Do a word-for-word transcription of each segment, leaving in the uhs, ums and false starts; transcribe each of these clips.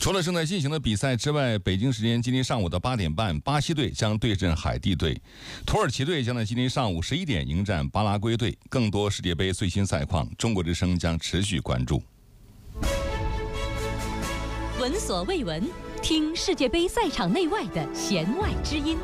除了正在进行的比赛之外，北京时间今天上午的八点半，巴西队将对阵海地队，土耳其队将在今天上午十一点迎战巴拉圭队。更多世界杯最新赛况，中国之声将持续关注。 闻所未闻，听世界杯赛场内外的弦外之音。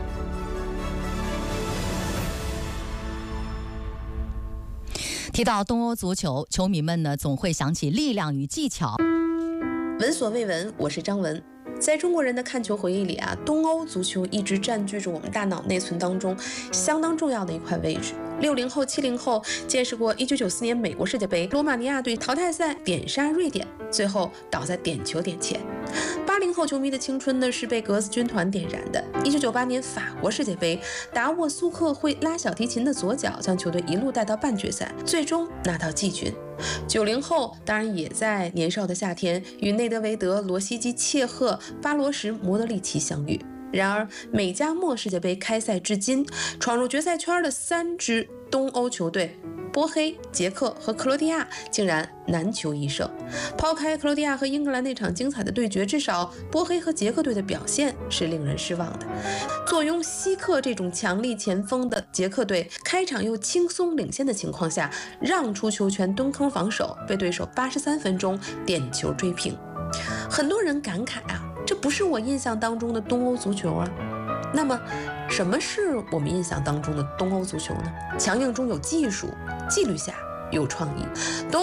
提到东欧足球，球迷们呢总会想起力量与技巧。 闻所未闻，我是张文。在中国人的看球回忆里啊，东欧足球一直占据着我们大脑内存当中相当重要的一块位置。六零后、七零后见识过一九九四年美国世界杯，罗马尼亚队淘汰赛点杀瑞典，最后倒在点球点前。八零后球迷的青春呢是被格子军团点燃的。一九九八年法国世界杯，达沃苏克会拉小提琴的左脚将球队一路带到半决赛，最终拿到季军。九零后当然也在年少的夏天与内德维德、罗西基、切赫、巴罗什、莫德里奇相遇。然而美加墨世界杯开赛至今，闯入决赛圈的三支东欧球队波黑、捷克和克罗地亚竟然难求一胜。抛开克罗地亚和英格兰那场精彩的对决，至少波黑和捷克队的表现是令人失望的。坐拥希克这种强力前锋的捷克队，开场又轻松领先的情况下，让出球权蹲坑防守，被对手八十三分钟点球追平。很多人感慨啊，这不是我印象当中的东欧足球啊。那么什么是我们印象当中的东欧足球呢？强硬中有技术，纪律下有创意。东